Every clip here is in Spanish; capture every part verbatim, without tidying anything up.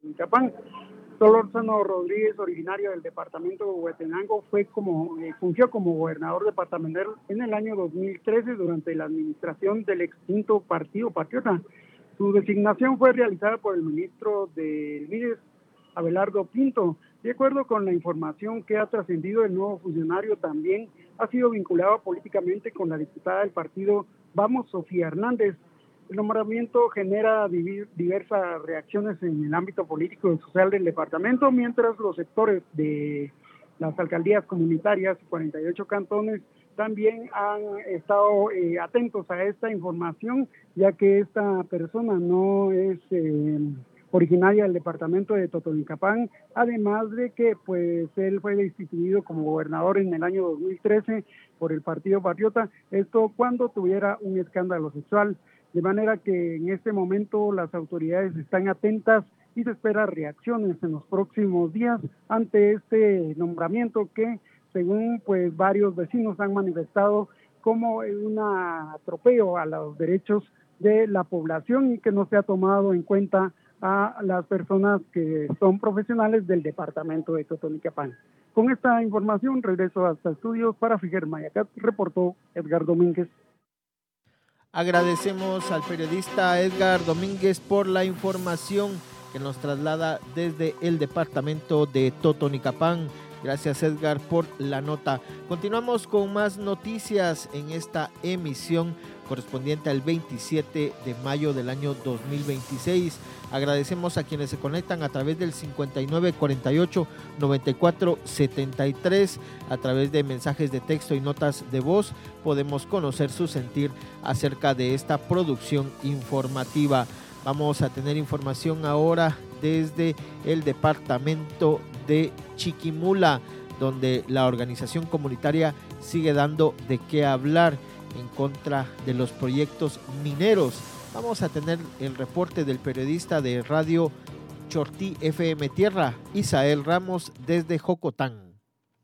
Totonicapán. Solórzano Rodríguez, originario del departamento de Huehuetenango, fue como, eh, fungió como gobernador departamental en el año dos mil trece durante la administración del extinto Partido Patriota. Su designación fue realizada por el ministro del M I D E S, Abelardo Pinto. De acuerdo con la información que ha trascendido, el nuevo funcionario también ha sido vinculado políticamente con la diputada del partido Vamos, Sofía Hernández. El nombramiento genera diversas reacciones en el ámbito político y social del departamento, mientras los sectores de las alcaldías comunitarias y cuarenta y ocho cantones también han estado eh, atentos a esta información, ya que esta persona no es eh, originaria del departamento de Totonicapán, además de que pues él fue destituido como gobernador en el año dos mil trece por el Partido Patriota, esto cuando tuviera un escándalo sexual. De manera que en este momento las autoridades están atentas y se espera reacciones en los próximos días ante este nombramiento que, según pues varios vecinos han manifestado, como un atropello a los derechos de la población y que no se ha tomado en cuenta a las personas que son profesionales del departamento de Totonicapán. Con esta información regreso hasta estudios para Fijer Mayacat, reportó Edgar Domínguez. Agradecemos al periodista Edgar Domínguez por la información que nos traslada desde el departamento de Totonicapán. Gracias, Edgar, por la nota. Continuamos con más noticias en esta emisión correspondiente al veintisiete de mayo del año dos mil veintiséis. Agradecemos a quienes se conectan a través del cincuenta y nueve cuarenta y ocho noventa y cuatro setenta y tres. A través de mensajes de texto y notas de voz podemos conocer su sentir acerca de esta producción informativa. Vamos a tener información ahora desde el departamento de Chiquimula, donde la organización comunitaria sigue dando de qué hablar en contra de los proyectos mineros. Vamos a tener el reporte del periodista de Radio Chortí F M Tierra, Isael Ramos, desde Jocotán.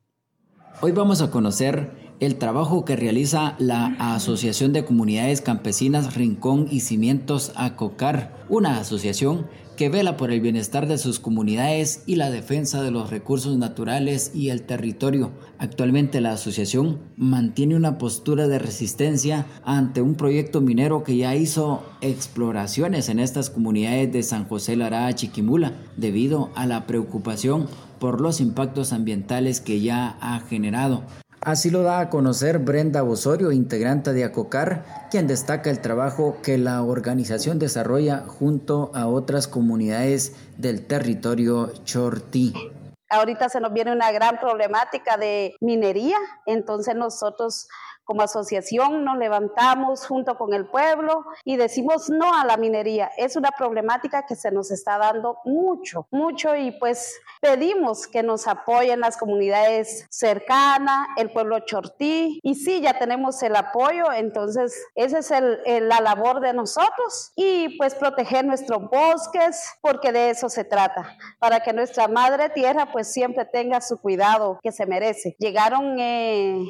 Hoy vamos a conocer el trabajo que realiza la Asociación de Comunidades Campesinas Rincón y Cimientos ACOCAR, una asociación que vela por el bienestar de sus comunidades y la defensa de los recursos naturales y el territorio. Actualmente la asociación mantiene una postura de resistencia ante un proyecto minero que ya hizo exploraciones en estas comunidades de San José Lará, Chiquimula, debido a la preocupación por los impactos ambientales que ya ha generado. Así lo da a conocer Brenda Osorio, integrante de ACOCAR, quien destaca el trabajo que la organización desarrolla junto a otras comunidades del territorio Chortí. Ahorita se nos viene una gran problemática de minería, entonces nosotros como asociación nos levantamos junto con el pueblo y decimos no a la minería. Es una problemática que se nos está dando mucho, mucho y pues pedimos que nos apoyen las comunidades cercanas, el pueblo Chortí, y sí, ya tenemos el apoyo, entonces esa es el, el, la labor de nosotros y pues proteger nuestros bosques, porque de eso se trata, para que nuestra madre tierra pues siempre tenga su cuidado que se merece. Llegaron eh,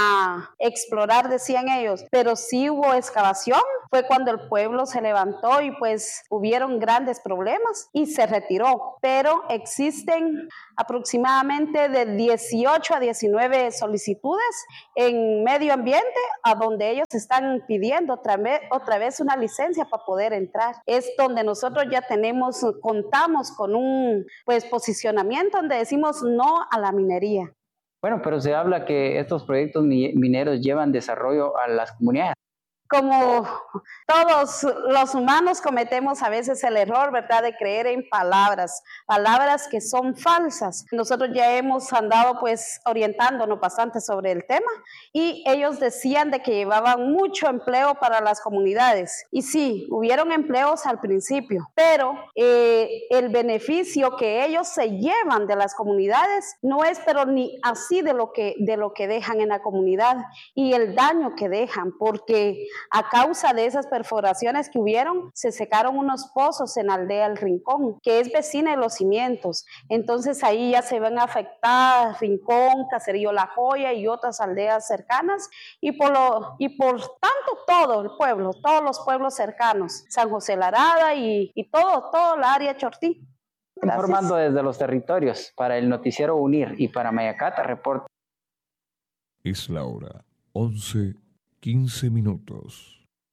a explorar explorar, decían ellos, pero sí hubo excavación, fue cuando el pueblo se levantó y pues hubieron grandes problemas y se retiró, pero existen aproximadamente de dieciocho a diecinueve solicitudes en medio ambiente a donde ellos están pidiendo otra vez, otra vez una licencia para poder entrar. Es donde nosotros ya tenemos, contamos con un pues posicionamiento donde decimos no a la minería. Bueno, pero se habla que estos proyectos mineros llevan desarrollo a las comunidades. Como todos los humanos cometemos a veces el error, ¿verdad?, de creer en palabras, palabras que son falsas. Nosotros ya hemos andado pues orientándonos bastante sobre el tema y ellos decían de que llevaban mucho empleo para las comunidades. Y sí, hubieron empleos al principio, pero eh, el beneficio que ellos se llevan de las comunidades no es pero ni así de lo que, de lo que dejan en la comunidad y el daño que dejan, porque a causa de esas perforaciones que hubieron, se secaron unos pozos en la aldea El Rincón, que es vecina de Los Cimientos. Entonces ahí ya se ven afectadas Rincón, Caserío La Joya y otras aldeas cercanas, y por, lo, y por tanto todo el pueblo, todos los pueblos cercanos, San José Larada y, y todo, todo la área Chortí. Gracias. Informando desde los territorios para el noticiero UNIR y para Mayacata, reporta. Es la hora, once, quince minutos.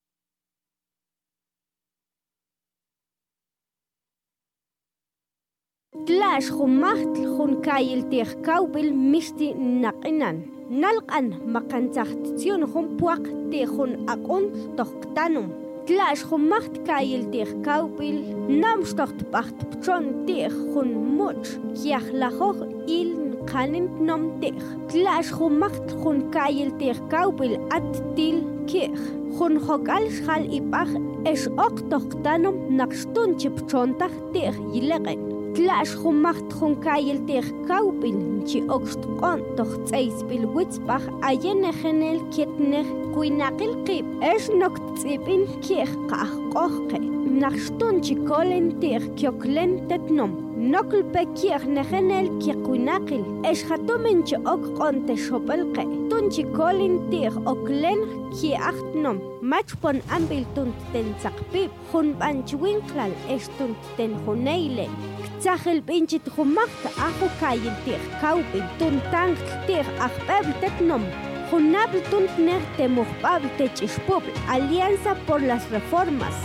Tlash humaht hunkayil tirkaubil misti naqinan. Nalqan makantzahtizion humpuak te hun akun toktanum. Tlash humaht kayil tirkaubil namstocht bacht pchon te hun much kiachlahoch il kanin nom te. Tlash humaht hunkayil tirkaubil at til kich. Hun hokal schal ibach es ok toktanum nakstun chipchontach te yileqen. Tlash humacht hunkayil tir kaupil chi okst qon toch tseis bil witzbach ayene genel kitner kuinaqil qib es nok tsipin kiech qach qoqe nachtun chi kolen tir kyoklen tetnom nokl pe kiech negenel ki kuinaqil es hatumen chi ok qon te shopelqe tun chi kolen tir oklen ki achtnom machpon ambil tun ten tsaqpib hun banchwinklal es tun ten huneile Zachel binchit humakta ajo kayil tir kaupin tun tank tir achbeb tetnom. Junabl tun nerte muhbab techishpub Alianza por las Reformas.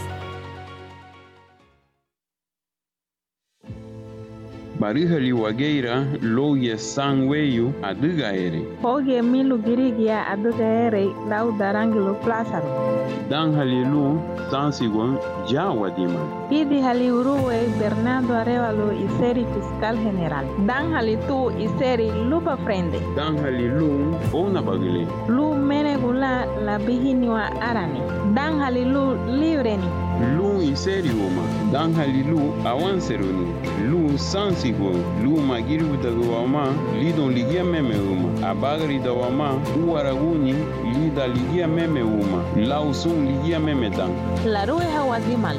Barihali wageira loye sangweyu aduga ere. Hoge milu girigia aduga ere lau darangilo plazaro. Dan halilu sansigon ya wadima. Idi hali uruwe Bernardo Arevalo iseri fiscal general. Dan halitu iseri lupa frende. Dan halilu ona bagile. Lu menegula la bihiniwa arani. Dan halilu libreni. Lu iseri uma. Dan halilu awanseruni. Lu sansi lu magiri utagawama lidon ligia meme uma abagri dawama uaraguni lida ligia meme uma lausun ligia meme tan la rue hawadimal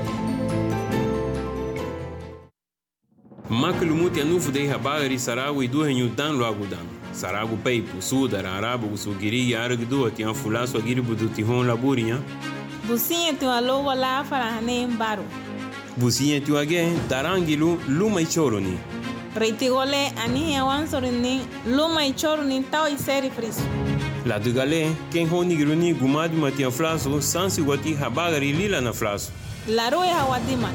maklumuti anufu de habagri sarawi duhenyu dan lo agudan saragu peipu sudar arabu sugiri argdu atian fulaso agiri buduti hon laburia businye tu alo wala farahane mbaro businye tu age tarangilu luma ichoroni Reitigole ani awan sorini luma ichoruni tao iseri friso. La dugale ken honi gruni gumadu matia flaso sansi wati habagari lila na flaso. La rue hawadiman.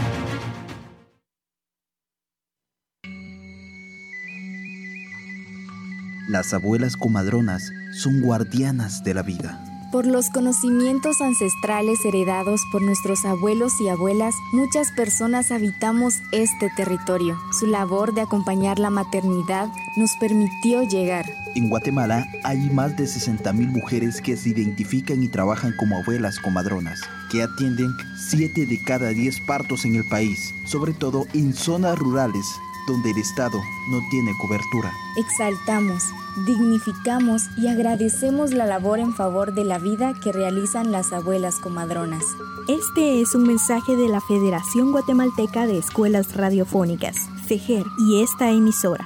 Las abuelas comadronas son guardianas de la vida. Por los conocimientos ancestrales heredados por nuestros abuelos y abuelas, muchas personas habitamos este territorio. Su labor de acompañar la maternidad nos permitió llegar. En Guatemala hay más de sesenta mil mujeres que se identifican y trabajan como abuelas comadronas, que atienden siete de cada diez partos en el país, sobre todo en zonas rurales, donde el Estado no tiene cobertura. Exaltamos, dignificamos y agradecemos la labor en favor de la vida que realizan las abuelas comadronas. Este es un mensaje de la Federación Guatemalteca de Escuelas Radiofónicas, FEGER, y esta emisora.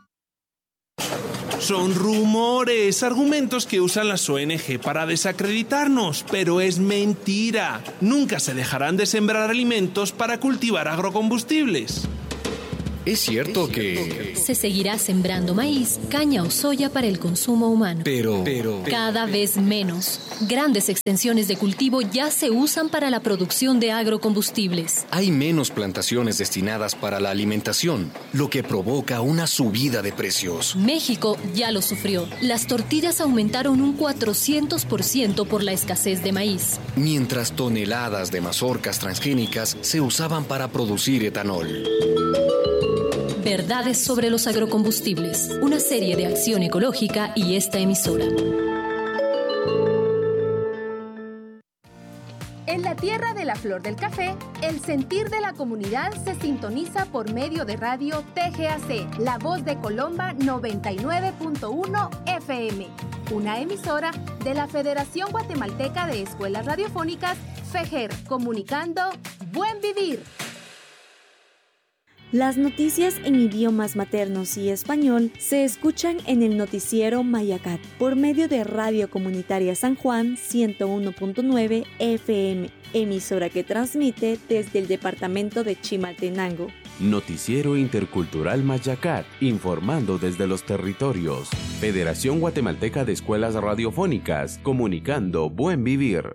Son rumores, argumentos que usan las O N G para desacreditarnos, pero es mentira. Nunca se dejarán de sembrar alimentos para cultivar agrocombustibles. Es cierto que se seguirá sembrando maíz, caña o soya para el consumo humano. Pero, pero cada vez menos. Grandes extensiones de cultivo ya se usan para la producción de agrocombustibles. Hay menos plantaciones destinadas para la alimentación, lo que provoca una subida de precios. México ya lo sufrió. Las tortillas aumentaron un cuatrocientos por ciento por la escasez de maíz. Mientras toneladas de mazorcas transgénicas se usaban para producir etanol. Verdades sobre los agrocombustibles, una serie de acción ecológica y esta emisora. En la tierra de la flor del café, el sentir de la comunidad se sintoniza por medio de radio T G A C, La Voz de Colomba noventa y nueve punto uno F M, una emisora de la Federación Guatemalteca de Escuelas Radiofónicas, FEGER, comunicando Buen Vivir. Las noticias en idiomas maternos y español se escuchan en el noticiero Mayacat por medio de Radio Comunitaria San Juan ciento uno punto nueve F M, emisora que transmite desde el departamento de Chimaltenango. Noticiero Intercultural Mayacat, informando desde los territorios. Federación Guatemalteca de Escuelas Radiofónicas, comunicando buen vivir.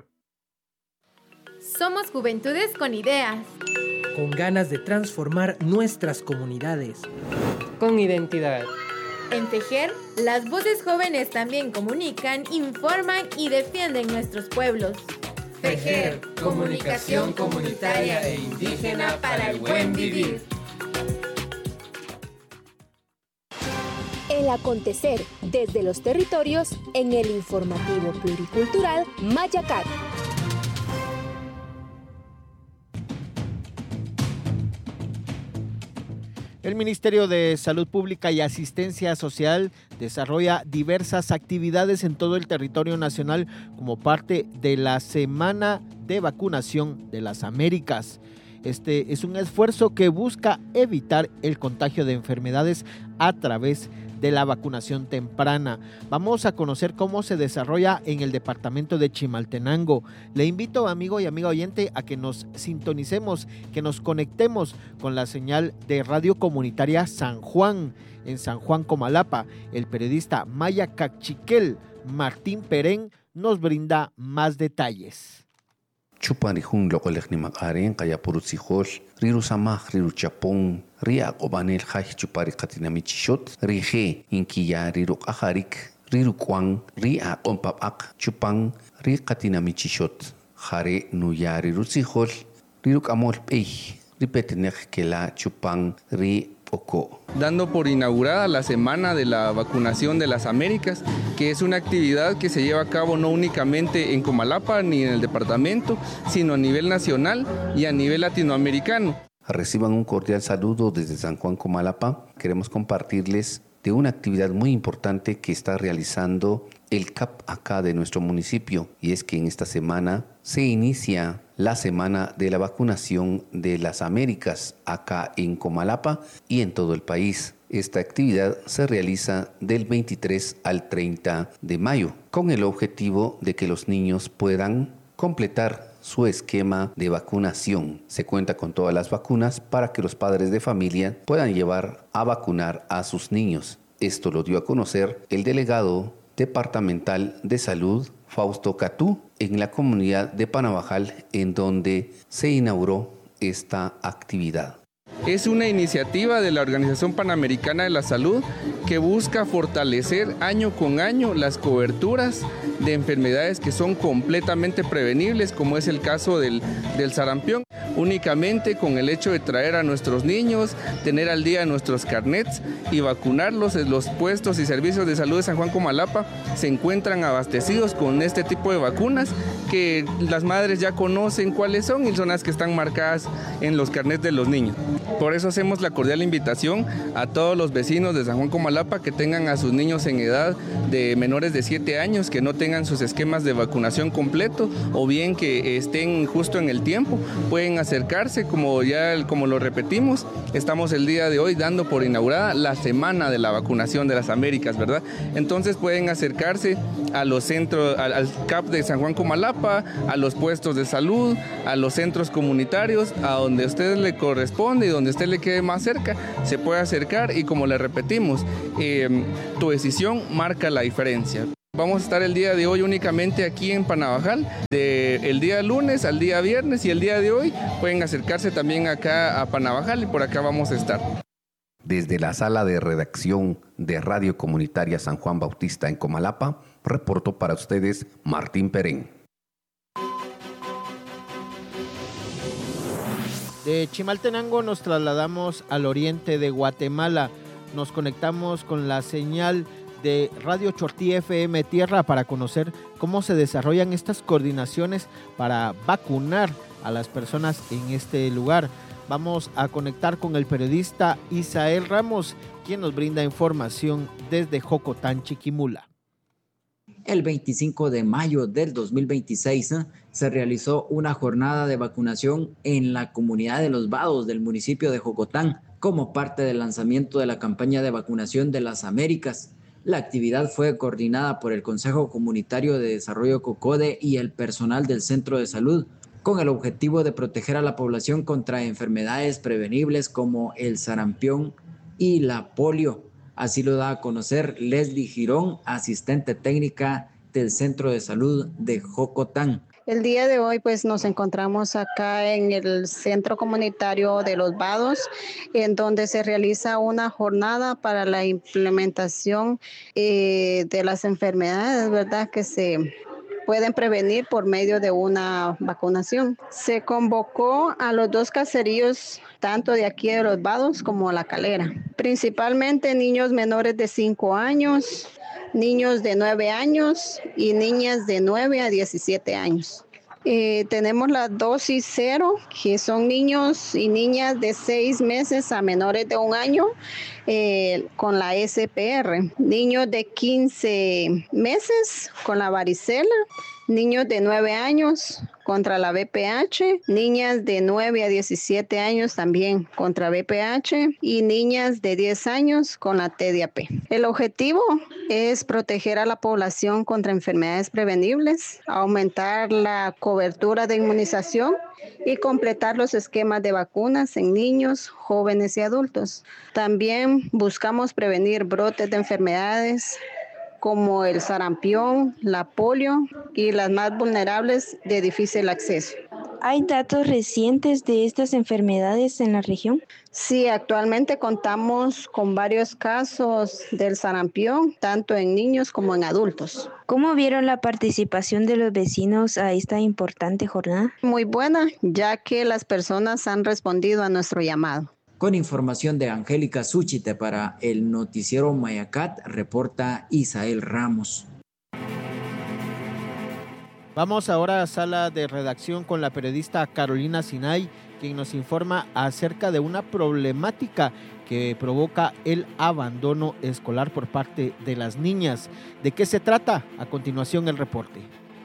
Somos juventudes con ideas. Con ganas de transformar nuestras comunidades. Con identidad. En Tejer, las voces jóvenes también comunican, informan y defienden nuestros pueblos. Tejer, comunicación comunitaria e indígena para el buen vivir. El acontecer desde los territorios en el informativo pluricultural Mayacat. El Ministerio de Salud Pública y Asistencia Social desarrolla diversas actividades en todo el territorio nacional como parte de la Semana de Vacunación de las Américas. Este es un esfuerzo que busca evitar el contagio de enfermedades a través de la vacunación temprana. Vamos a conocer cómo se desarrolla en el departamento de Chimaltenango. Le invito, amigo y amiga oyente, a que nos sintonicemos, que nos conectemos con la señal de Radio Comunitaria San Juan, en San Juan, Comalapa. El periodista Maya Cachiquel Martín Perén nos brinda más detalles. Chuparihun loqolejnimak aren kayapurutijol riru samaj riru chapón ria obanel jaj chupari katinamichishot rije inkiya riru ajarik riru kwan ria onpapak chupan ri katinamichishot jare nuya riru tijol riru kamol pey ripetenej kela chupan ri poco. Dando por inaugurada la Semana de la Vacunación de las Américas, que es una actividad que se lleva a cabo no únicamente en Comalapa ni en el departamento, sino a nivel nacional y a nivel latinoamericano. Reciban un cordial saludo desde San Juan, Comalapa. Queremos compartirles de una actividad muy importante que está realizando el C A P acá de nuestro municipio, y es que en esta semana se inicia la Semana de la Vacunación de las Américas acá en Comalapa y en todo el país. Esta actividad se realiza del veintitrés al treinta de mayo con el objetivo de que los niños puedan completar su esquema de vacunación. Se cuenta con todas las vacunas para que los padres de familia puedan llevar a vacunar a sus niños. Esto lo dio a conocer el delegado departamental de salud, Fausto Catú, en la comunidad de Panabajal, en donde se inauguró esta actividad. Es una iniciativa de la Organización Panamericana de la Salud que busca fortalecer año con año las coberturas de enfermedades que son completamente prevenibles, como es el caso del, del sarampión. Únicamente con el hecho de traer a nuestros niños, tener al día nuestros carnets y vacunarlos en los puestos y servicios de salud de San Juan, Comalapa, se encuentran abastecidos con este tipo de vacunas que las madres ya conocen cuáles son y son las que están marcadas en los carnets de los niños. Por eso hacemos la cordial invitación a todos los vecinos de San Juan, Comalapa que tengan a sus niños en edad de menores de siete años, que no tengan sus esquemas de vacunación completo o bien que estén justo en el tiempo, pueden acercarse, como ya como lo repetimos, estamos el día de hoy dando por inaugurada la Semana de la Vacunación de las Américas, ¿verdad? Entonces pueden acercarse a los centros, al, al C A P de San Juan, Comalapa, a los puestos de salud, a los centros comunitarios, a donde a usted le corresponde y donde a usted le quede más cerca, se puede acercar y como le repetimos, eh, tu decisión marca la diferencia. Vamos a estar el día de hoy únicamente aquí en Panabajal, de el día lunes al día viernes, y el día de hoy pueden acercarse también acá a Panabajal y por acá vamos a estar. Desde la sala de redacción de Radio Comunitaria San Juan Bautista en Comalapa, reportó para ustedes Martín Perén. De Chimaltenango nos trasladamos al oriente de Guatemala. Nos conectamos con la señal de Radio Chortí F M Tierra para conocer cómo se desarrollan estas coordinaciones para vacunar a las personas en este lugar. Vamos a conectar con el periodista Isael Ramos, quien nos brinda información desde Jocotán, Chiquimula. El veinticinco de mayo del dos mil veintiséis ¿eh? se realizó una jornada de vacunación en la comunidad de Los Vados del municipio de Jocotán. como parte del lanzamiento de la campaña de vacunación de las Américas. La actividad fue coordinada por el Consejo Comunitario de Desarrollo COCODE y el personal del Centro de Salud, con el objetivo de proteger a la población contra enfermedades prevenibles como el sarampión y la polio. Así lo da a conocer Leslie Girón, asistente técnica del Centro de Salud de Jocotán. El día de hoy pues nos encontramos acá en el Centro Comunitario de Los Vados, en donde se realiza una jornada para la implementación eh, de las enfermedades, ¿verdad?, que se pueden prevenir por medio de una vacunación. Se convocó a los dos caseríos, tanto de aquí de Los Vados como La Calera, principalmente niños menores de cinco años, niños de nueve años y niñas de nueve a diecisiete años. Eh, tenemos la dosis cero, que son niños y niñas de seis meses a menores de un año eh, con la S P R, niños de quince meses con la varicela, niños de nueve años contra la V P H, niñas de nueve a diecisiete años también contra V P H y niñas de diez años con la T D A P. El objetivo es proteger a la población contra enfermedades prevenibles, aumentar la cobertura de inmunización y completar los esquemas de vacunas en niños, jóvenes y adultos. También buscamos prevenir brotes de enfermedades como el sarampión, la polio y las más vulnerables de difícil acceso. ¿Hay datos recientes de estas enfermedades en la región? Sí, actualmente contamos con varios casos del sarampión, tanto en niños como en adultos. ¿Cómo vieron la participación de los vecinos a esta importante jornada? Muy buena, ya que las personas han respondido a nuestro llamado. Con información de Angélica Súchite para el noticiero Mayacat, reporta Isael Ramos. Vamos ahora a sala de redacción con la periodista Carolina Sinay, quien nos informa acerca de una problemática que provoca el abandono escolar por parte de las niñas. ¿De qué se trata? A continuación el reporte.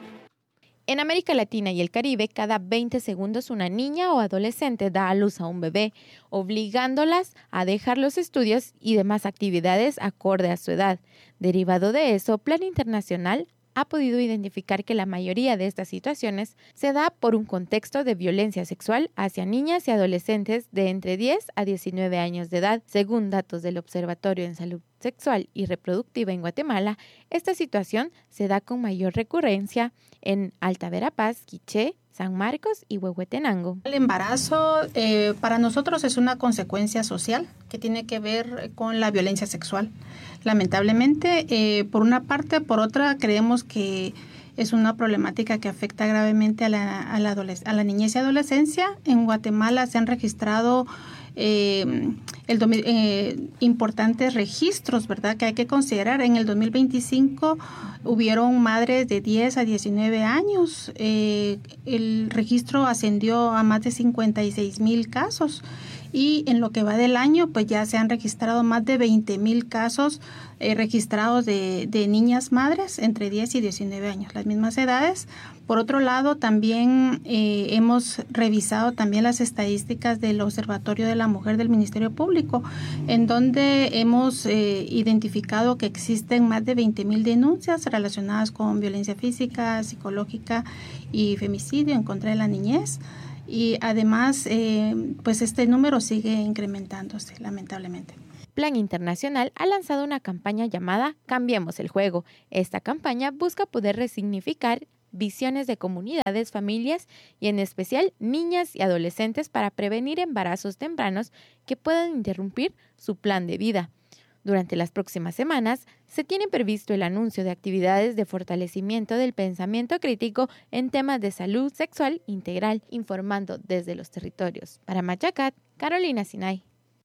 En América Latina y el Caribe, cada veinte segundos una niña o adolescente da a luz a un bebé, obligándolas a dejar los estudios y demás actividades acorde a su edad. Derivado de eso, Plan Internacional ha podido identificar que la mayoría de estas situaciones se da por un contexto de violencia sexual hacia niñas y adolescentes de entre diez a diecinueve años de edad. Según datos del Observatorio en Salud Sexual y Reproductiva en Guatemala, esta situación se da con mayor recurrencia en Alta Verapaz, Quiché, San Marcos y Huehuetenango. El embarazo eh, para nosotros es una consecuencia social que tiene que ver con la violencia sexual. Lamentablemente, eh, por una parte, por otra, creemos que es una problemática que afecta gravemente a la, a la, adoles- a la niñez y adolescencia. En Guatemala se han registrado eh, el do- eh, importantes registros, ¿verdad?, que hay que considerar. En el dos mil veinticinco hubieron madres de diez a diecinueve años. Eh, el registro ascendió a más de cincuenta y seis mil casos. Y en lo que va del año, pues ya se han registrado más de veinte mil casos eh, registrados de, de niñas madres entre diez y diecinueve años, las mismas edades. Por otro lado, también eh, hemos revisado también las estadísticas del Observatorio de la Mujer del Ministerio Público, en donde hemos eh, identificado que existen más de veinte mil denuncias relacionadas con violencia física, psicológica y femicidio en contra de la niñez. Y además, eh, pues este número sigue incrementándose, lamentablemente. Plan Internacional ha lanzado una campaña llamada Cambiemos el Juego. Esta campaña busca poder resignificar visiones de comunidades, familias y en especial niñas y adolescentes para prevenir embarazos tempranos que puedan interrumpir su plan de vida. Durante las próximas semanas, se tiene previsto el anuncio de actividades de fortalecimiento del pensamiento crítico en temas de salud sexual integral, informando desde los territorios. Para Mayacat, Carolina Sinay.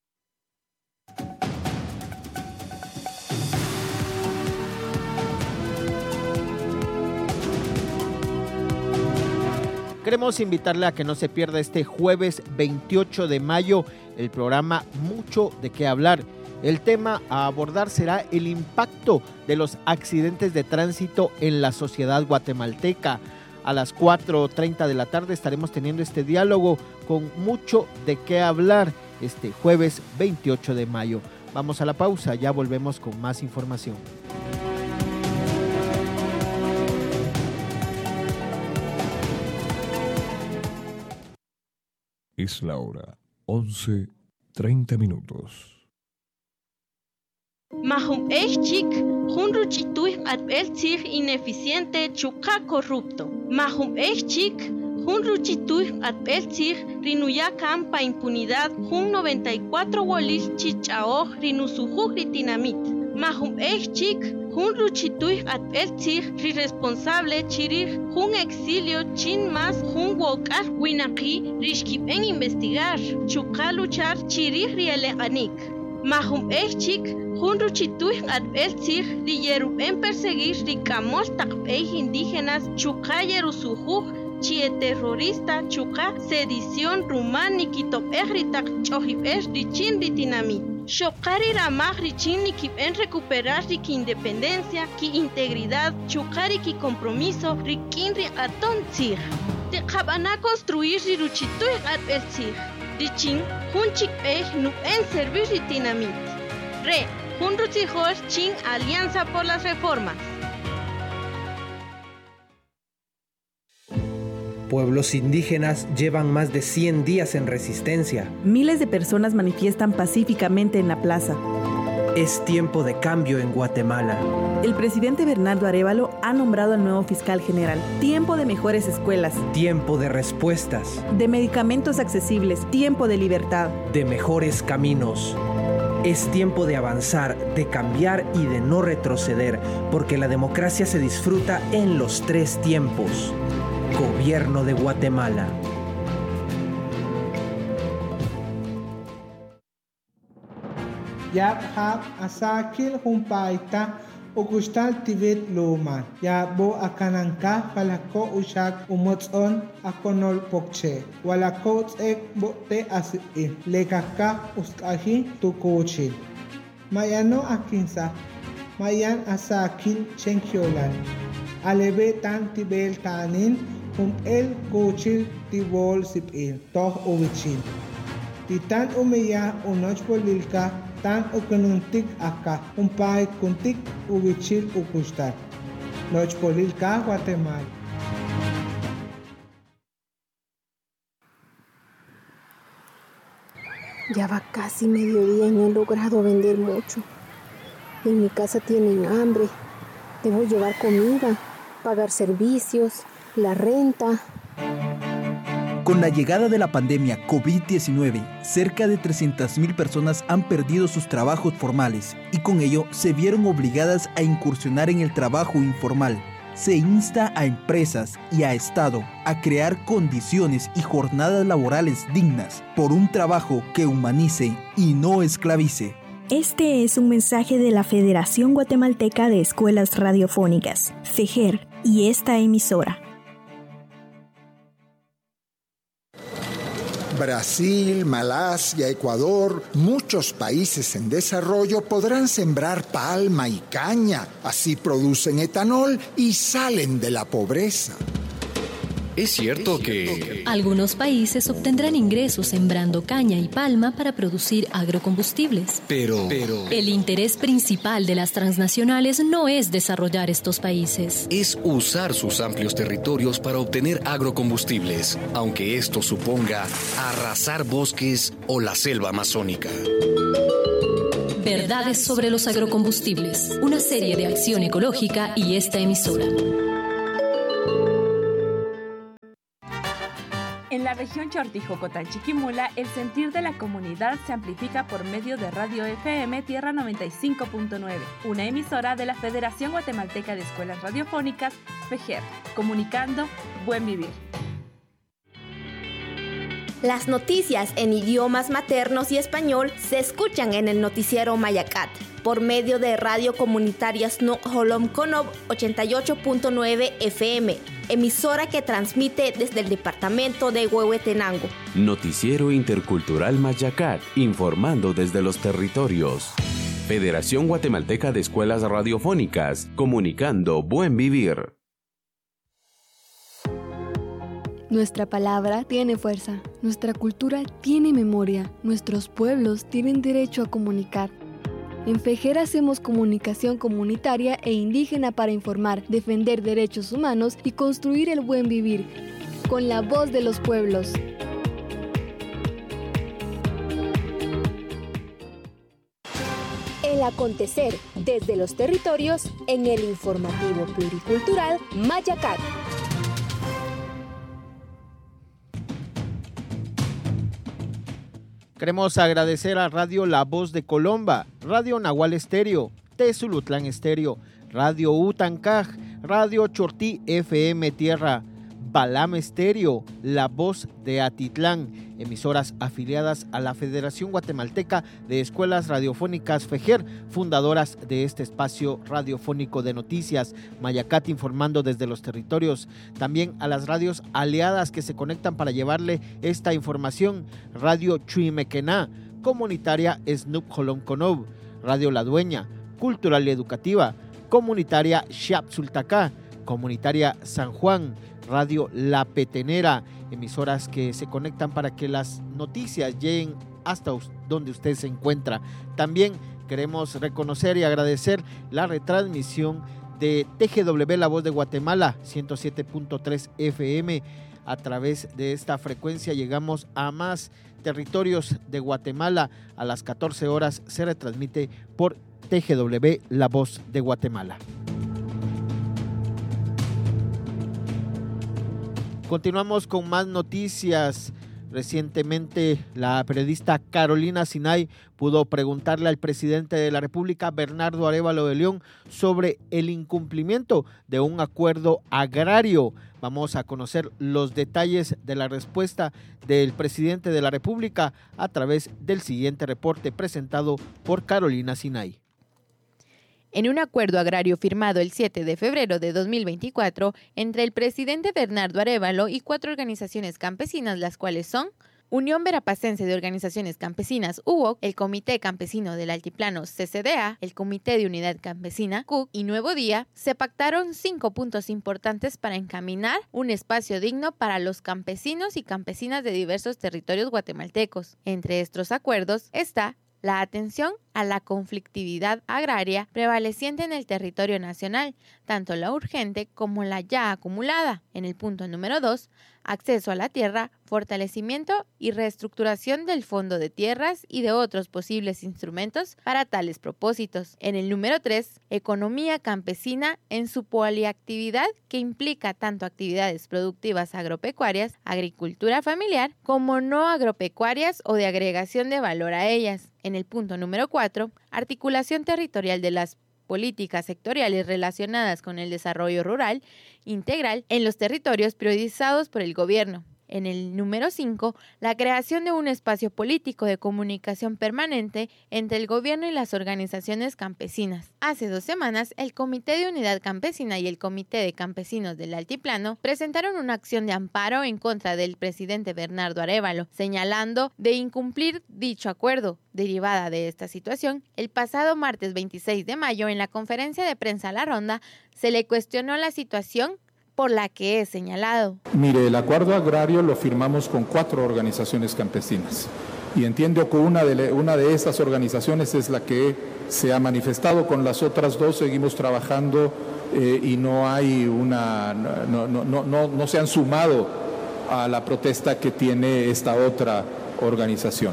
Queremos invitarle a que no se pierda este jueves veintiocho de mayo el programa Mucho de qué hablar. El tema a abordar será el impacto de los accidentes de tránsito en la sociedad guatemalteca. A las cuatro treinta de la tarde estaremos teniendo este diálogo con mucho de qué hablar. este jueves veintiocho de mayo. Vamos a la pausa, ya volvemos con más información. Es la hora once treinta minutos. Mahum Echik, Hunruchituy Adbelzig ineficiente Chuka corrupto. Mahum Echik, Hunruchituy Adbelzig Rinuyakam pa impunidad Hun noventa y cuatro Wolis Chichao Rinusujuk Ritinamit. Mahum Echik, Hunruchituy Adbelzig Riresponsable Chirir Hun exilio Chin más Hun Wokar Winaki Rishkip en investigar Chuka luchar Chirir Riele Anik. Mahum Echik, Hunruchituy Adbelzig Riyerup en perseguir Ricamol Takpej indígenas Chuka Yerusujuk Chie terrorista Chuka sedición rumán Nikitop Ejritak Chohip Es Richin Ritinamit. Shokari Ramaj Richin Nikip en recuperar Riki independencia, Ki integridad, Chukari Ki compromiso, Rikin Ri Aton Tzig. Te Kabana construir Riruchituy Adbelzig. Richin, Hunchik Pej nu en servir Ritinamit. Re, Hunruchijor Chin Alianza por las Reformas. Pueblos indígenas llevan más de cien días en resistencia. Miles de personas manifiestan pacíficamente en la plaza. Es tiempo de cambio en Guatemala. El presidente Bernardo Arévalo ha nombrado al nuevo fiscal general. Tiempo de mejores escuelas. Tiempo de respuestas. De medicamentos accesibles. Tiempo de libertad. De mejores caminos. Es tiempo de avanzar, de cambiar y de no retroceder, porque la democracia se disfruta en los tres tiempos. Gobierno de Guatemala. Yap hap asakil humpaita ukustal tibet loma. Yabo akananka palako ushak umotson akonol pokche. Walako ek bote asi lekaka uskahi tukochi. Mayano akinsa. Mayan asakil chenkiolan. Alebe tan tibel tanin hum el cochil tibol sipil toh ovichin. Titan umeya unoch polilka tan ukununtik aka umpay kuntik uvichil ukustar. Noch polilka Guatemala. Ya va casi mediodía y no he logrado vender mucho. En mi casa tienen hambre. Debo llevar comida, pagar servicios, la renta. Con la llegada de la pandemia COVID diecinueve, cerca de trescientas mil personas han perdido sus trabajos formales y con ello se vieron obligadas a incursionar en el trabajo informal. Se insta a empresas y a Estado a crear condiciones y jornadas laborales dignas por un trabajo que humanice y no esclavice. Este es un mensaje de la Federación Guatemalteca de Escuelas Radiofónicas, FEJER, y esta emisora. Brasil, Malasia, Ecuador, muchos países en desarrollo podrán sembrar palma y caña. Así producen etanol y salen de la pobreza. Es cierto que algunos países obtendrán ingresos sembrando caña y palma para producir agrocombustibles. Pero, pero el interés principal de las transnacionales no es desarrollar estos países. Es usar sus amplios territorios para obtener agrocombustibles, aunque esto suponga arrasar bosques o la selva amazónica. Verdades sobre los agrocombustibles, una serie de acción ecológica y esta emisora. En la región Chortijocotán-Chiquimula, el sentir de la comunidad se amplifica por medio de Radio F M Tierra noventa y cinco punto nueve, una emisora de la Federación Guatemalteca de Escuelas Radiofónicas, FEJER, comunicando Buen Vivir. Las noticias en idiomas maternos y español se escuchan en el noticiero Mayacat por medio de Radio Comunitaria Snook Holom Konob ochenta y ocho punto nueve F M, emisora que transmite desde el departamento de Huehuetenango. Noticiero Intercultural Mayacat, informando desde los territorios. Federación Guatemalteca de Escuelas Radiofónicas, comunicando Buen Vivir. Nuestra palabra tiene fuerza, nuestra cultura tiene memoria, nuestros pueblos tienen derecho a comunicar. En FEJER hacemos comunicación comunitaria e indígena para informar, defender derechos humanos y construir el buen vivir, con la voz de los pueblos. El acontecer desde los territorios en el informativo pluricultural Mayacat. Queremos agradecer a Radio La Voz de Colomba, Radio Nahual Estéreo, Tezulutlán Estéreo, Radio Utancaj, Radio Chortí F M Tierra, Balam Estéreo, La Voz de Atitlán, emisoras afiliadas a la Federación Guatemalteca de Escuelas Radiofónicas FEJER, fundadoras de este espacio radiofónico de noticias, Mayacat informando desde los territorios, también a las radios aliadas que se conectan para llevarle esta información, Radio Chuimequená, comunitaria Snup Jolón Conov, Radio La Dueña, cultural y educativa, comunitaria Xiapsultacá, comunitaria San Juan, Radio La Petenera, emisoras que se conectan para que las noticias lleguen hasta donde usted se encuentra. También queremos reconocer y agradecer la retransmisión de T G W La Voz de Guatemala, ciento siete punto tres F M. A través de esta frecuencia llegamos a más territorios de Guatemala. A las catorce horas se retransmite por T G W La Voz de Guatemala. Continuamos con más noticias. Recientemente, la periodista Carolina Sinay pudo preguntarle al presidente de la República, Bernardo Arévalo de León, sobre el incumplimiento de un acuerdo agrario. Vamos a conocer los detalles de la respuesta del presidente de la República a través del siguiente reporte presentado por Carolina Sinay. En un acuerdo agrario firmado el siete de febrero de dos mil veinticuatro entre el presidente Bernardo Arévalo y cuatro organizaciones campesinas, las cuales son Unión Verapacense de Organizaciones Campesinas U O C, el Comité Campesino del Altiplano C C D A, el Comité de Unidad Campesina C U C y Nuevo Día, se pactaron cinco puntos importantes para encaminar un espacio digno para los campesinos y campesinas de diversos territorios guatemaltecos. Entre estos acuerdos está la atención a la conflictividad agraria prevaleciente en el territorio nacional, tanto la urgente como la ya acumulada. En el punto número dos, acceso a la tierra, fortalecimiento y reestructuración del Fondo de Tierras y de otros posibles instrumentos para tales propósitos. En el número tres, economía campesina en su poliactividad, que implica tanto actividades productivas agropecuarias, agricultura familiar, como no agropecuarias o de agregación de valor a ellas. En el punto número cuatro, articulación territorial de las políticas sectoriales relacionadas con el desarrollo rural integral en los territorios priorizados por el gobierno. En el número cinco, la creación de un espacio político de comunicación permanente entre el gobierno y las organizaciones campesinas. Hace dos semanas, el Comité de Unidad Campesina y el Comité de Campesinos del Altiplano presentaron una acción de amparo en contra del presidente Bernardo Arévalo, señalando de incumplir dicho acuerdo. Derivada de esta situación, el pasado martes veintiséis de mayo, en la conferencia de prensa La Ronda, se le cuestionó la situación por la que es señalado. Mire, el acuerdo agrario lo firmamos con cuatro organizaciones campesinas y entiendo que una de, una de estas organizaciones es la que se ha manifestado. Con las otras dos seguimos trabajando eh, y no hay una, no, no, no, no, no se han sumado a la protesta que tiene esta otra organización.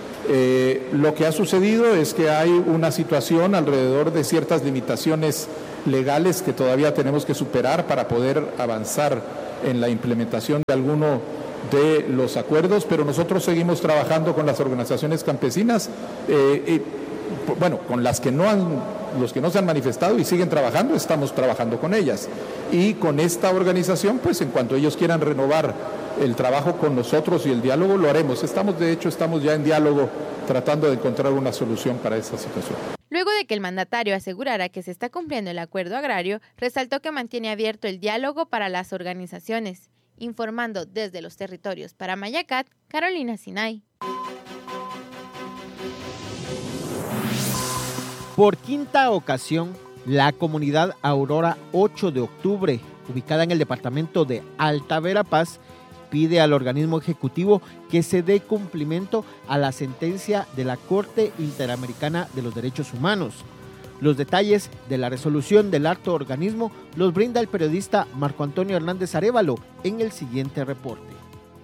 Eh, lo que ha sucedido es que hay una situación alrededor de ciertas limitaciones legales que todavía tenemos que superar para poder avanzar en la implementación de alguno de los acuerdos, pero nosotros seguimos trabajando con las organizaciones campesinas, eh, eh, bueno, con las que no han, los que no se han manifestado y siguen trabajando, estamos trabajando con ellas. Y con esta organización, pues en cuanto ellos quieran renovar el trabajo con nosotros y el diálogo, lo haremos. Estamos, de hecho, estamos ya en diálogo tratando de encontrar una solución para esta situación. Luego de que el mandatario asegurara que se está cumpliendo el acuerdo agrario, resaltó que mantiene abierto el diálogo para las organizaciones. Informando desde los territorios para Mayacat, Carolina Sinay. Por quinta ocasión, la comunidad Aurora ocho de octubre, ubicada en el departamento de Alta Verapaz, pide al organismo ejecutivo que se dé cumplimiento a la sentencia de la Corte Interamericana de los Derechos Humanos. Los detalles de la resolución del alto organismo los brinda el periodista Marco Antonio Hernández Arévalo en el siguiente reporte.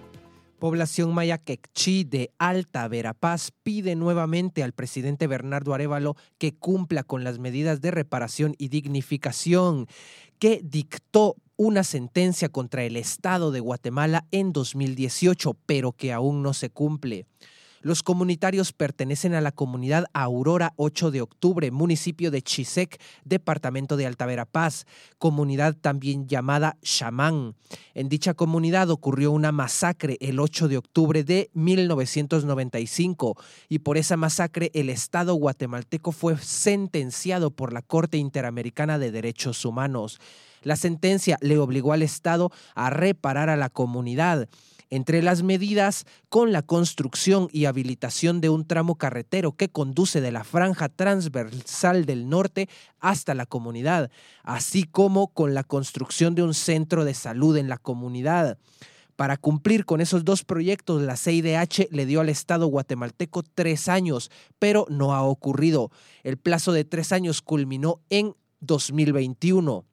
Población maya quechí de Alta Verapaz pide nuevamente al presidente Bernardo Arévalo que cumpla con las medidas de reparación y dignificación que dictó una sentencia contra el Estado de Guatemala en dos mil dieciocho, pero que aún no se cumple. Los comunitarios pertenecen a la comunidad Aurora ocho de octubre, municipio de Chisec, departamento de Alta Verapaz, comunidad también llamada Xamán. En dicha comunidad ocurrió una masacre el ocho de octubre de mil novecientos noventa y cinco y por esa masacre el Estado guatemalteco fue sentenciado por la Corte Interamericana de Derechos Humanos. La sentencia le obligó al Estado a reparar a la comunidad. Entre las medidas, con la construcción y habilitación de un tramo carretero que conduce de la franja transversal del norte hasta la comunidad, así como con la construcción de un centro de salud en la comunidad. Para cumplir con esos dos proyectos, la C I D H le dio al Estado guatemalteco tres años, pero no ha ocurrido. El plazo de tres años culminó en dos mil veintiuno.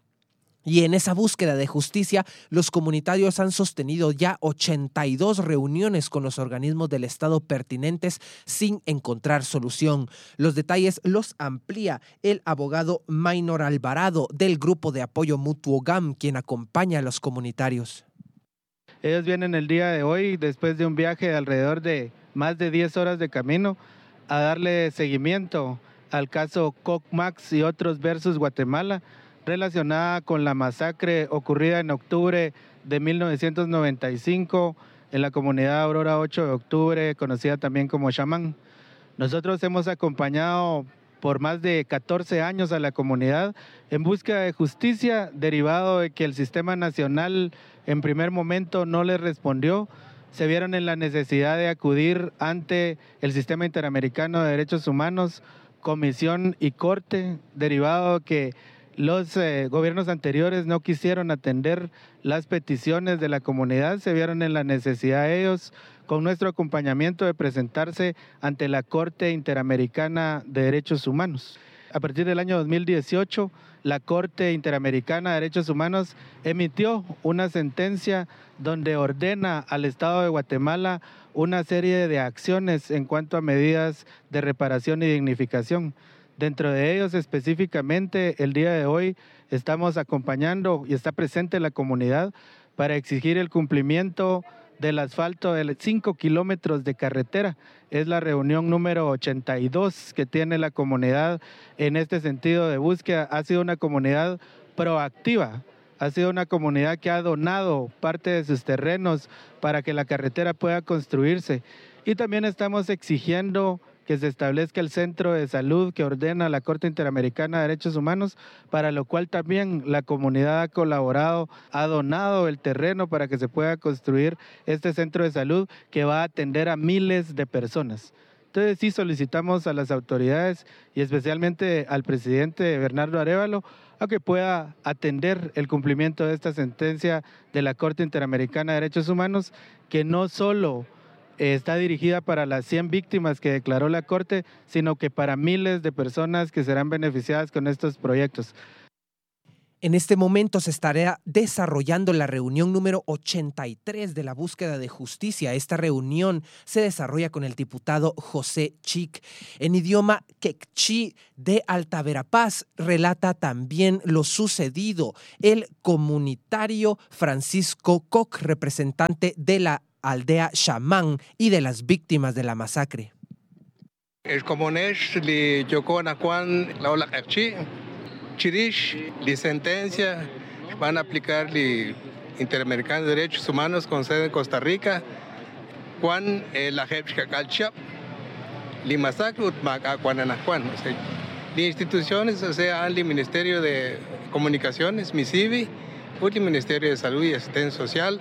Y en esa búsqueda de justicia, los comunitarios han sostenido ya ochenta y dos reuniones con los organismos del Estado pertinentes sin encontrar solución. Los detalles los amplía el abogado Maynor Alvarado del Grupo de Apoyo Mutuo G A M, quien acompaña a los comunitarios. Ellos vienen el día de hoy, después de un viaje de alrededor de más de diez horas de camino, a darle seguimiento al caso Cocmax y otros versus Guatemala, relacionada con la masacre ocurrida en octubre de mil novecientos noventa y cinco en la comunidad Aurora ocho de octubre, conocida también como Xamán. Nosotros hemos acompañado por más de catorce años a la comunidad en búsqueda de justicia, derivado de que el sistema nacional en primer momento no les respondió. Se vieron en la necesidad de acudir ante el Sistema Interamericano de Derechos Humanos, Comisión y Corte, derivado de que los eh, gobiernos anteriores no quisieron atender las peticiones de la comunidad. Se vieron en la necesidad ellos, con nuestro acompañamiento, de presentarse ante la Corte Interamericana de Derechos Humanos. A partir del año dos mil dieciocho, la Corte Interamericana de Derechos Humanos emitió una sentencia donde ordena al Estado de Guatemala una serie de acciones en cuanto a medidas de reparación y dignificación. Dentro de ellos específicamente, el día de hoy estamos acompañando y está presente la comunidad para exigir el cumplimiento del asfalto de cinco kilómetros de carretera. Es la reunión número ochenta y dos que tiene la comunidad en este sentido de búsqueda. Ha sido una comunidad proactiva, ha sido una comunidad que ha donado parte de sus terrenos para que la carretera pueda construirse. Y también estamos exigiendo que se establezca el centro de salud que ordena la Corte Interamericana de Derechos Humanos, para lo cual también la comunidad ha colaborado, ha donado el terreno para que se pueda construir este centro de salud que va a atender a miles de personas. Entonces sí solicitamos a las autoridades y especialmente al presidente Bernardo Arévalo a que pueda atender el cumplimiento de esta sentencia de la Corte Interamericana de Derechos Humanos, que no solo está dirigida para las cien víctimas que declaró la Corte, sino que para miles de personas que serán beneficiadas con estos proyectos. En este momento se estará desarrollando la reunión número ochenta y tres de la búsqueda de justicia. Esta reunión se desarrolla con el diputado José Chic. En idioma quechí de Alta Verapaz relata también lo sucedido el comunitario Francisco Koch, representante de la aldea Xamán y de las víctimas de la masacre. El comunesh li Yoconacuan la ola quechí Chirish, la sentencia van a aplicar el Interamericano de Derechos Humanos con sede en Costa Rica, Juan la Jepcha Calchap, la masacre Utmaca Juananacuan. Las instituciones, o sea, el Ministerio de Comunicaciones, MISIVI, el Ministerio de Salud y Asistencia Social,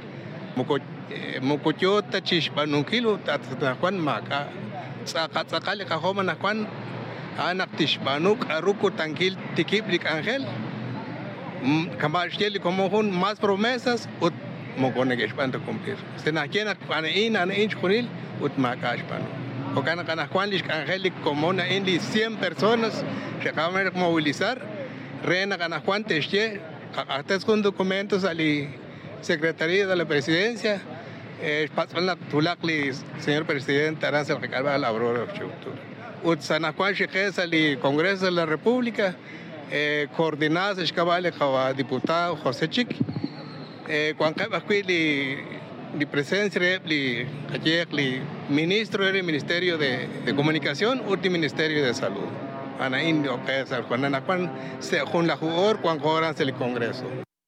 Mocoyota, Chishpanunquilo, Tatanacuan, Maca, Zacale, Cajomanacuan, anak tishpanuk aruco tanquil tiquiplik ángel camacheli como con más promesas mocone que espanto cumplir. Se na quien ana in ana in chunil utmaca espano. O cana cana Juan Lich Angelic como una indi cien personas se acaban de movilizar. Reina cana Juan Teche hasta con documentos ali Secretaría de la Presidencia. Eh, pasó la tulacli señor presidente Aranza Ricardo la Aurora de octubre. Utsana Juan Cheques ali Congreso de la República. Eh, coordinadas escabale con diputado José Chic. Eh, cuando aquí la presencia del ministro del Ministerio de, de Comunicación y del Ministerio de Salud. Ana Indio, que es cuando se junta la jugador, cuando ahora el Congreso.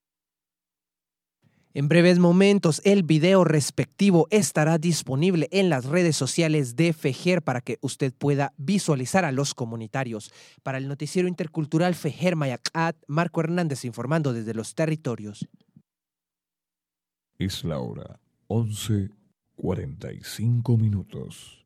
En breves momentos, el video respectivo estará disponible en las redes sociales de FEJER para que usted pueda visualizar a los comunitarios. Para el noticiero intercultural FEJER Mayacat, Marco Hernández informando desde los territorios. Es la hora once cuarenta y cinco minutos.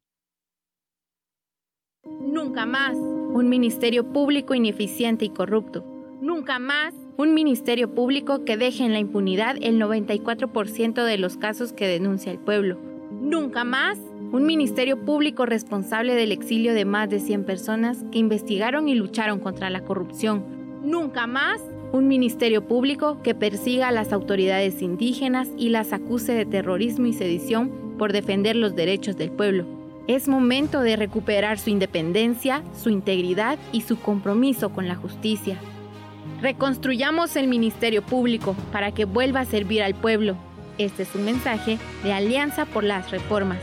Nunca más un ministerio público ineficiente y corrupto. Nunca más un ministerio público que deje en la impunidad el noventa y cuatro por ciento de los casos que denuncia el pueblo. Nunca más un ministerio público responsable del exilio de más de cien personas que investigaron y lucharon contra la corrupción. Nunca más un ministerio público que persiga a las autoridades indígenas y las acuse de terrorismo y sedición por defender los derechos del pueblo. Es momento de recuperar su independencia, su integridad y su compromiso con la justicia. Reconstruyamos el Ministerio Público para que vuelva a servir al pueblo. Este es un mensaje de Alianza por las Reformas.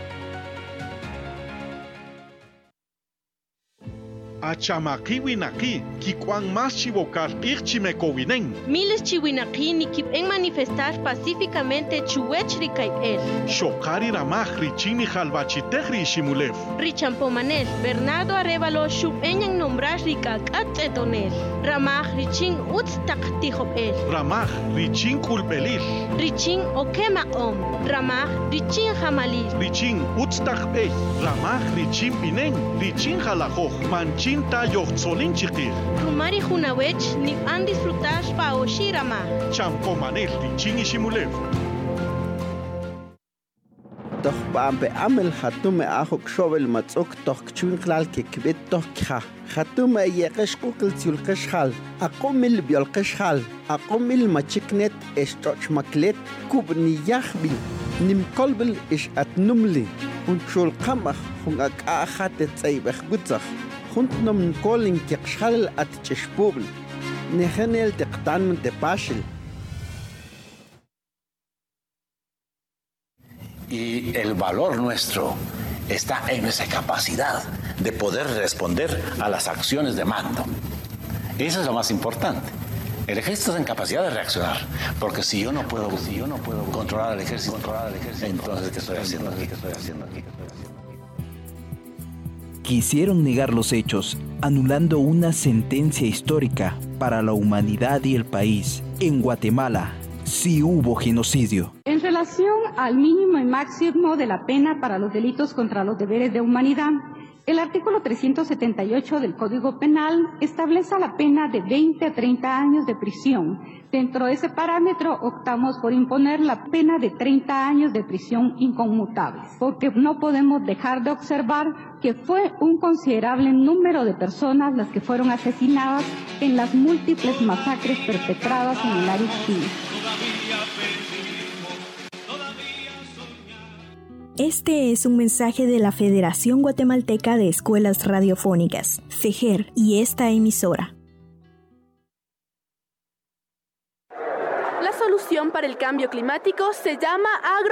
Achamaki winaki, kikuan más chivocar irchimekowinen. Miles chiwinaki ni kipen manifestar pacíficamente chuechri el. Shokari ramaj richini halbachitehri shimulev. Richampomanel, Bernardo Arevalo shupeñan nombrar rikak atetonel. Ramaj richin utstak el. Ramaj richin kulpelil. Richin okema om. Ramaj richin hamalil. Richin utstak bej. Ramaj richin pinen. Richin halajoj. Manchin Rumari Junawech ni han disfrutar pa Oshirama. Champomanel richin ishimulev. Doch bambe amel hatume ahok shovel matzok toch chunklal ke kbet toch kha. Hatume yeqesh kukl tzulqesh hal. Aqomil biolqesh hal. Aqomil machiknet estoch maklet kubni yahbil. Nim kolbel ish atnumli. Und shul qamach hung ak ahatet tsaybekh gutzach. Juntnom kolin tiaqshal at cheshpubl. Nehenel teqtan de pashil. Y el valor nuestro está en esa capacidad de poder responder a las acciones de mando. Eso es lo más importante. El ejército está en capacidad de reaccionar, porque si yo no puedo, si yo no puedo controlar al ejército, controlar al ejército, entonces ¿qué estoy haciendo aquí? ¿Qué estoy haciendo aquí? Quisieron negar los hechos, anulando una sentencia histórica para la humanidad y el país. En Guatemala sí hubo genocidio. En relación al mínimo y máximo de la pena para los delitos contra los deberes de humanidad, el artículo trescientos setenta y ocho del Código Penal establece la pena de veinte a treinta años de prisión. Dentro de ese parámetro optamos por imponer la pena de treinta años de prisión inconmutable, porque no podemos dejar de observar que fue un considerable número de personas las que fueron asesinadas en las múltiples masacres perpetradas en el área civil. Este es un mensaje de la Federación Guatemalteca de Escuelas Radiofónicas, FEJER, y esta emisora. La solución para el cambio climático se llama agro